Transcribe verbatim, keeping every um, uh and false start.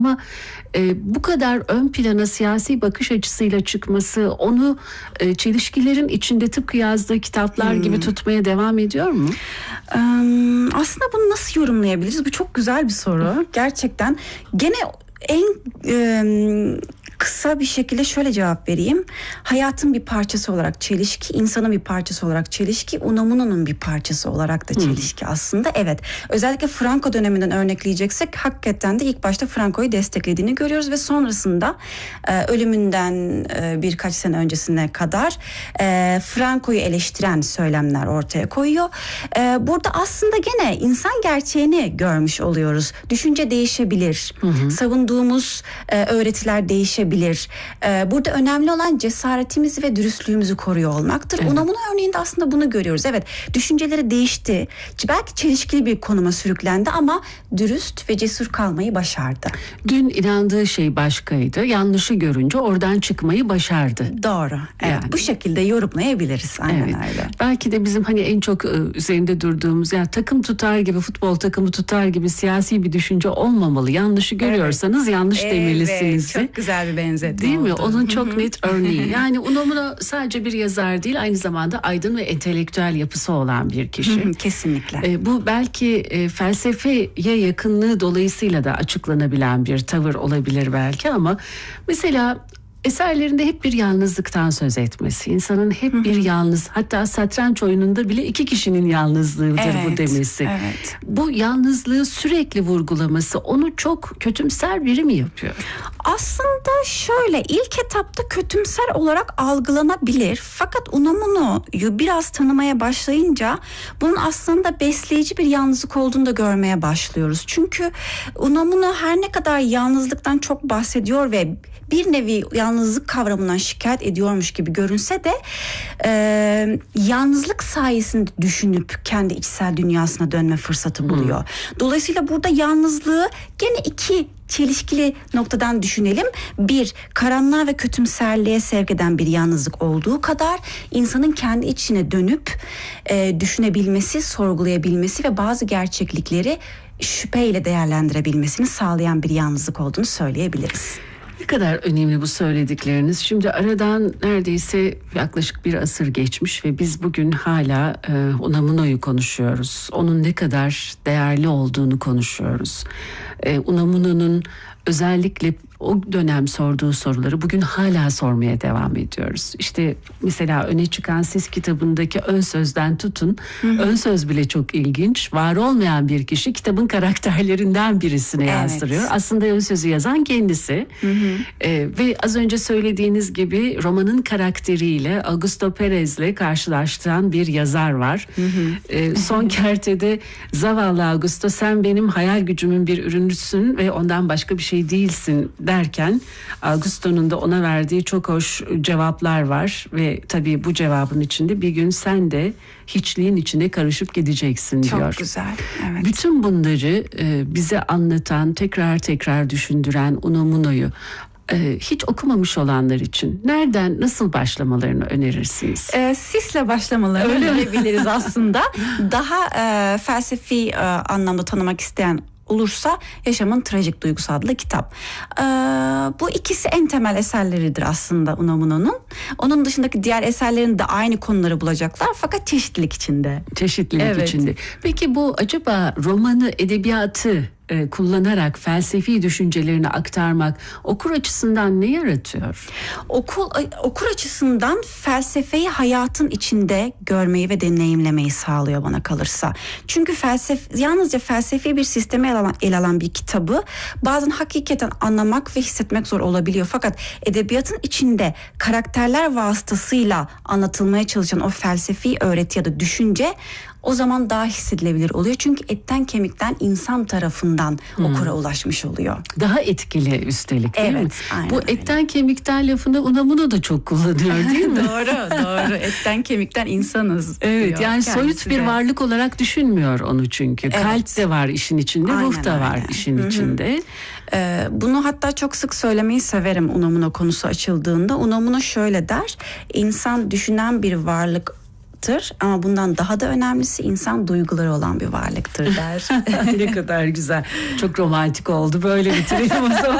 Ama e, bu kadar ön plana siyasi bakış açısıyla çıkması onu e, çelişkilerin içinde tıpkı yazdığı kitaplar hmm. gibi tutmaya devam ediyor mu? Ee, aslında bunu nasıl yorumlayabiliriz? Bu çok güzel bir soru. Gerçekten gene en e, kısa bir şekilde şöyle cevap vereyim. Hayatın bir parçası olarak çelişki, insanın bir parçası olarak çelişki, Unamuno'nun bir parçası olarak da çelişki hmm. aslında. Evet. Özellikle Franco döneminden örnekleyeceksek hakikaten de ilk başta Franco'yu desteklediğini görüyoruz ve sonrasında e, ölümünden e, birkaç sene öncesine kadar e, Franco'yu eleştiren söylemler ortaya koyuyor. E, burada aslında gene insan gerçeğini görmüş oluyoruz. Düşünce değişebilir. Hmm. Savunduğumuz e, öğretiler değişebilir. Ee, burada önemli olan cesaretimizi ve dürüstlüğümüzü koruyor olmaktır. Evet. Unamuno örneğinde aslında bunu görüyoruz. Evet, düşünceleri değişti. Belki çelişkili bir konuma sürüklendi ama dürüst ve cesur kalmayı başardı. Dün inandığı şey başkaydı. Yanlışı görünce oradan çıkmayı başardı. Doğru. Evet, yani. Bu şekilde yorumlayabiliriz. Aynen evet. öyle. Belki de bizim hani en çok üzerinde durduğumuz ya takım tutar gibi, futbol takımı tutar gibi siyasi bir düşünce olmamalı. Yanlışı görüyorsanız evet. yanlış evet. demelisiniz. Çok güzel bir benzetme değil oldu. mi? Onun çok net örneği. Yani Unamuno sadece bir yazar değil, aynı zamanda aydın ve entelektüel yapısı olan bir kişi. Kesinlikle. E, bu belki e, felsefeye yakınlığı dolayısıyla da açıklanabilen bir tavır olabilir belki ama mesela eserlerinde hep bir yalnızlıktan söz etmesi, insanın hep bir yalnız, hatta satranç oyununda bile iki kişinin yalnızlığıdır evet, bu demesi. Evet. Bu yalnızlığı sürekli vurgulaması onu çok kötümser biri mi yapıyor? Aslında şöyle, ilk etapta kötümser olarak algılanabilir. Fakat Unamuno'yu biraz tanımaya başlayınca bunun aslında besleyici bir yalnızlık olduğunu da görmeye başlıyoruz. Çünkü Unamuno her ne kadar yalnızlıktan çok bahsediyor ve bir nevi yalnızlık kavramından şikayet ediyormuş gibi görünse de e, yalnızlık sayesinde düşünüp kendi içsel dünyasına dönme fırsatı buluyor. Hmm. Dolayısıyla burada yalnızlığı gene iki çelişkili noktadan düşünelim. Bir, karanlığa ve kötümserliğe sevk eden bir yalnızlık olduğu kadar insanın kendi içine dönüp e, düşünebilmesi, sorgulayabilmesi ve bazı gerçeklikleri şüpheyle değerlendirebilmesini sağlayan bir yalnızlık olduğunu söyleyebiliriz. Ne kadar önemli bu söyledikleriniz. Şimdi aradan neredeyse yaklaşık bir asır geçmiş ve biz bugün hala e, Unamuno'yu konuşuyoruz. Onun ne kadar değerli olduğunu konuşuyoruz. E, Unamuno'nun özellikle o dönem sorduğu soruları bugün hala sormaya devam ediyoruz. İşte mesela öne çıkan Siz kitabındaki ön sözden tutun. Hı hı. Ön söz bile çok ilginç. Var olmayan bir kişi kitabın karakterlerinden birisini evet. yansıtıyor. Aslında ön sözü yazan kendisi. Hı hı. Ee, ve az önce söylediğiniz gibi romanın karakteriyle Augusto Perez'le karşılaştıran bir yazar var. Hı hı. Ee, son kertede zavallı Augusto, sen benim hayal gücümün bir ürünüsün ve ondan başka bir şey değilsin derken Augusto'nun da ona verdiği çok hoş cevaplar var ve tabii bu cevabın içinde bir gün sen de hiçliğin içine karışıp gideceksin çok diyor. Çok güzel. Evet. Bütün bunları e, bize anlatan, tekrar tekrar düşündüren Unamuno'yu e, hiç okumamış olanlar için nereden, nasıl başlamalarını önerirsiniz? E, Sis'le başlamalarını önerebiliriz aslında. Daha e, felsefi e, anlamda tanımak isteyen olursa Yaşamın Trajik Duygusu adlı kitap. Ee, bu ikisi en temel eserleridir aslında Unamuno'nun. Onun dışındaki diğer eserlerin de aynı konuları bulacaklar fakat çeşitlilik içinde. Çeşitlilik evet. içinde. Peki bu acaba romanı, edebiyatı e, kullanarak felsefi düşüncelerini aktarmak okur açısından ne yaratıyor? Okul, okur açısından felsefeyi hayatın içinde görmeyi ve deneyimlemeyi sağlıyor bana kalırsa. Çünkü felsefe, yalnızca felsefi bir sisteme ele alan, ele alan bir kitabı bazen hakikaten anlamak ve hissetmek zor olabiliyor. Fakat edebiyatın içinde karakterler vasıtasıyla anlatılmaya çalışan o felsefi öğreti ya da düşünce o zaman daha hissedilebilir oluyor. Çünkü etten kemikten insan tarafından hmm. okura ulaşmış oluyor. Daha etkili üstelik değil evet, mi? Aynen Bu öyle. Etten kemikten lafını Unamuno da çok kullanıyor değil mi? doğru doğru. Etten kemikten insanız. Evet, yani soyut bir varlık olarak düşünmüyor onu çünkü. Evet. Kalp de var işin içinde, aynen, ruh da var aynen. işin Hı-hı. içinde. Ee, bunu hatta çok sık söylemeyi severim Unamuno konusu açıldığında. Unamuno şöyle der: İnsan düşünen bir varlık varlıktır ama bundan daha da önemlisi insan duyguları olan bir varlıktır der. Ne kadar güzel. Çok romantik oldu. Böyle bitirelim o zaman.